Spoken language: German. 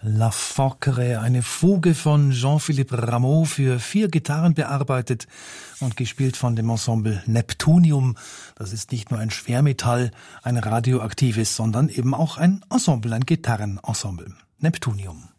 La Forquerie, eine Fuge von Jean-Philippe Rameau für 4 Gitarren bearbeitet und gespielt von dem Ensemble Neptunium. Das ist nicht nur ein Schwermetall, ein radioaktives, sondern eben auch ein Ensemble, ein Gitarrenensemble. Neptunium.